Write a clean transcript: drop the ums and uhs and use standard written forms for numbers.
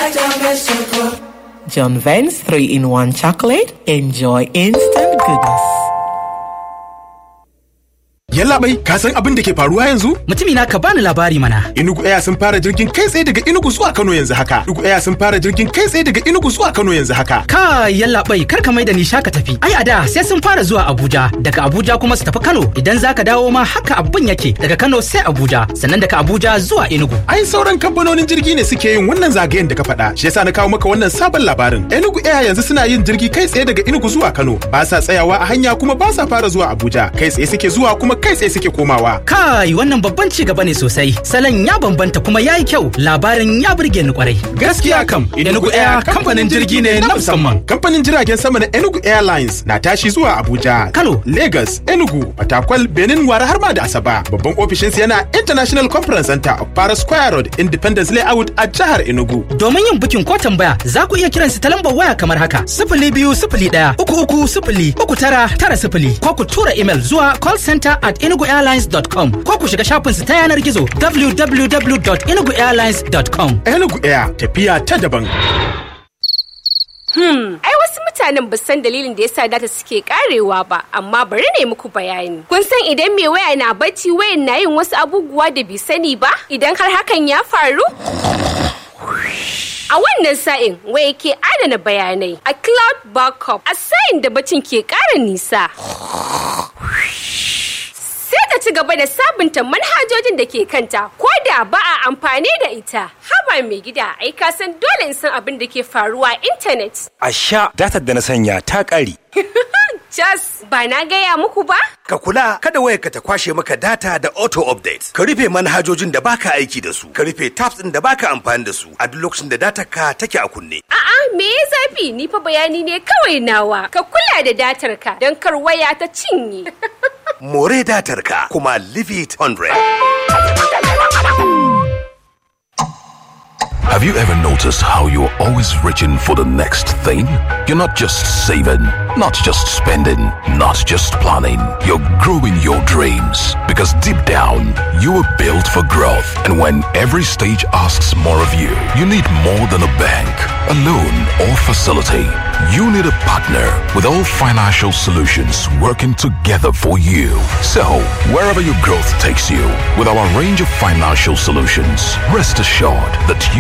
John Vance 3-in-1 chocolate. Enjoy instant goodness. Yallaɓai, ka san abin da ke faruwa yanzu? Mutumina ka bani labari mana. Enugu Air sun fara jirgin kai tsaye daga Enugu zuwa Kano yanzu haka. Enugu Air sun fara jirgin kai tsaye daga Enugu zuwa Kano yanzu haka. Kai yallaɓai, kar ka maida ni shaka tafi. Ai a da sai sun fara zuwa Abuja, daga Abuja kuma su tafi Kano. Idan zaka dawo ma haka abin yake, daga Kano sai Abuja, sannan daga Abuja zuwa Enugu. Ai sauran kamfanonin jirgi ne suke yin wannan zagayen da ka faɗa. Shi yasa na kawo maka wannan sabon labarin. Enugu Air yanzu suna yin jirgi kai tsaye daga Enugu zuwa Kano. Ba sa tsayawa a hanya kuma ba sa fara zuwa Abuja. Kai tsaye suke zuwa kuma kai tsaye suke komawa. Kai wannan babban ci gaba ne sosai. Salon ya bambanta kuma yayi kyau. Labarin ya burge ni kwarai. Gaskiya kam, Enugu Air kamfanin jirgi ne na musamman. Kamfanin jiragen sama na Enugu Airlines na tashi zuwa Abuja, Kano, Lagos, Enugu, Fatakwal, Benin, Wara har ma da Asaba. Babban ofishinsa yana International Conference Center of Para Square Road, Independence Layout a jihar Enugu. Domin yin bukin ko tambaya, za ku iya kiransu ta lambar waya kamar haka: 0201-3303-3990 ko ku tura email zuwa callcenter@enuguairlines.com ko ku shiga shafinsu ta yanar gizo www.enuguairlines.com. Enugu Air, tafiya ta daban. Ai wasu mutanen ba san dalilin da yasa data suke karewa ba, amma bari ne muku bayani. Kun san idan mai waya na bacci wayan na yin wasu abubuwa da bai sani ba? Idan har hakan ya faru? A wannan sa'in waya ke adana bayanai a cloud backup a sa'in da bacin ke ƙara nisa. Sai ta ci gaba da sabunta manhajojin da ke kanta ko da ba a amfani da ita. Haba mai gida, ai ka san dole in san abin da ke faruwa a intanet. A sha datar da na sanya ta ƙare. Jas, ba na gaya muku ba? Ka kula kada wayarka ta kwashe maka data da auto update. Ka rufe manhajojin da baka aiki da su. Ka rufe tabs din da baka amfani da su a duk lokacin da datar ka take a kunne. A'a, me ya zafi? Ni fa bayani ne kawai nawa. Ka kula da datar ka don kar waya ta cinye. More datar ka kuma leave it 100. Have you ever noticed how you're always reaching for the next thing? You're not just saving, not just spending, not just planning. You're growing your dreams because deep down, you were built for growth. And when every stage asks more of you, you need more than a bank, a loan, or facility. You need a partner with all financial solutions working together for you. So, wherever your growth takes you, with our range of financial solutions, rest assured that you